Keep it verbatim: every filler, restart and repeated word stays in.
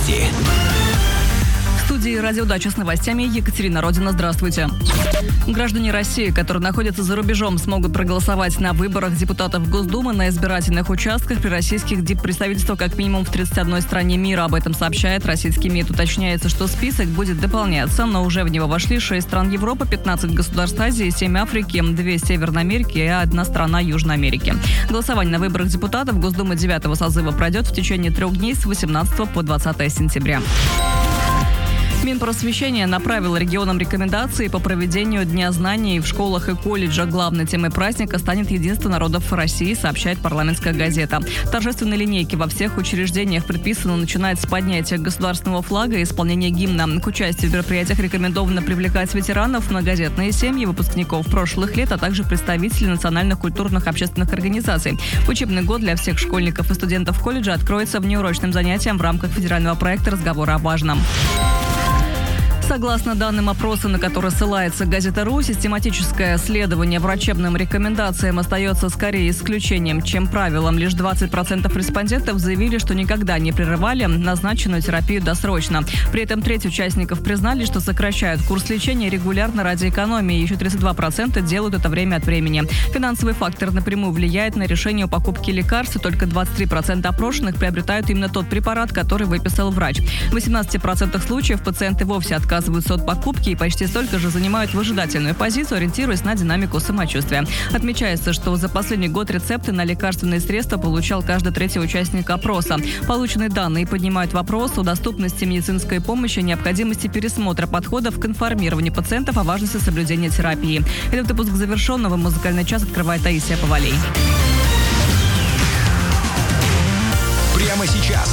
новости. В студии «Радиодача» с новостями Екатерина Родина. Здравствуйте. Граждане России, которые находятся за рубежом, смогут проголосовать на выборах депутатов Госдумы на избирательных участках при российских диппредставительствах как минимум в тридцати одной стране мира. Об этом сообщает российский МИД. Уточняется, что список будет дополняться, но уже в него вошли шесть стран Европы, пятнадцать государств Азии, семь Африки, две Северной Америки и одна страна Южной Америки. Голосование на выборах депутатов Госдумы девятого созыва пройдет в течение трех дней с восемнадцатого по двадцатое сентября. Минпросвещение направило регионам рекомендации по проведению Дня знаний в школах и колледжах. Главной темой праздника станет единство народов России, сообщает «Парламентская газета». Торжественные линейки во всех учреждениях предписано начинать с поднятия государственного флага и исполнения гимна. К участию в мероприятиях рекомендовано привлекать ветеранов, многодетные семьи, выпускников прошлых лет, а также представителей национальных культурных общественных организаций. Учебный год для всех школьников и студентов колледжа откроется внеурочным занятием в рамках федерального проекта «Разговор о важном». Согласно данным опроса, на который ссылается газета «Ру», систематическое следование врачебным рекомендациям остается скорее исключением, чем правилом. Лишь двадцать процентов респондентов заявили, что никогда не прерывали назначенную терапию досрочно. При этом треть участников признали, что сокращают курс лечения регулярно ради экономии. Еще тридцать два процента делают это время от времени. Финансовый фактор напрямую влияет на решение о покупке лекарств. И только двадцать три процента опрошенных приобретают именно тот препарат, который выписал врач. В восемнадцати процентах случаев пациенты вовсе отказываются отказываются от покупки и почти столько же занимают выжидательную позицию, ориентируясь на динамику самочувствия. Отмечается, что за последний год рецепты на лекарственные средства получал каждый третий участник опроса. Полученные данные поднимают вопрос о доступности медицинской помощи, необходимости пересмотра подходов к информированию пациентов о важности соблюдения терапии. Этот выпуск завершен. Новый музыкальный час открывает Таисия Повалей. Прямо сейчас